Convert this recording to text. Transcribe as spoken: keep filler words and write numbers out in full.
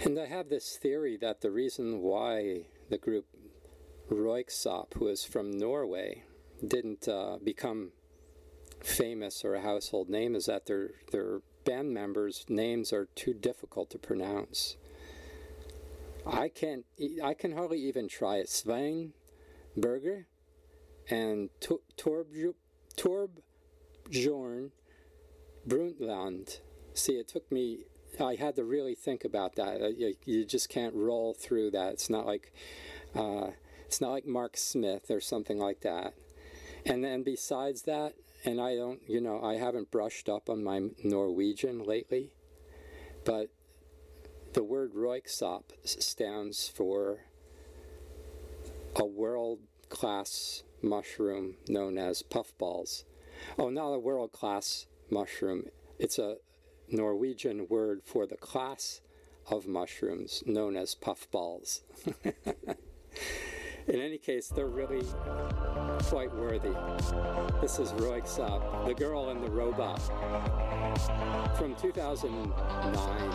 And I have this theory that the reason why the group Röyksopp, who is from Norway, didn't uh, become famous or a household name is that their their band members' names are too difficult to pronounce. I can't. I can hardly even try it. Svein Berger and Torb Torbjorn Brundtland. See, it took me. I had to really think about that. You, you just can't roll through that. It's not like. Uh, it's not like Mark Smith or something like that. And then besides that, and I don't, you know, I haven't brushed up on my Norwegian lately, but the word Röyksopp stands for a world-class mushroom known as puffballs. Oh, not a world-class mushroom. It's a Norwegian word for the class of mushrooms known as puffballs. In any case, they're really quite worthy. This is Röyksopp, The Girl and the Robot, from two thousand nine.